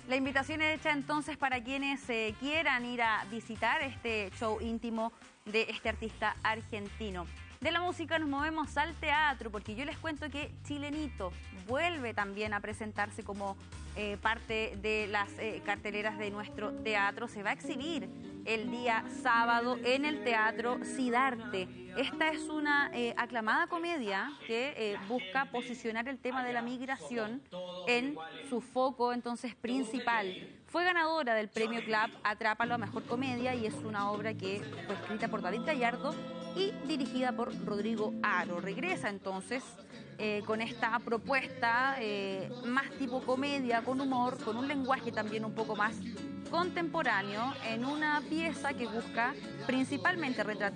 La invitación es hecha entonces para quienes quieran ir a visitar este show íntimo de este artista argentino. De la música nos movemos al teatro, porque yo les cuento que Chilenito vuelve también a presentarse como parte de las carteleras de nuestro teatro. Se va a exhibir el día sábado en el Teatro Sidarte. Esta es una aclamada comedia que busca posicionar el tema de la migración en su foco entonces principal. Fue ganadora del premio Club Atrápalo a Mejor Comedia y es una obra que fue escrita por David Gallardo y dirigida por Rodrigo Haro. Regresa entonces con esta propuesta más tipo comedia, con humor, con un lenguaje también un poco más contemporáneo, en una pieza que busca principalmente retratar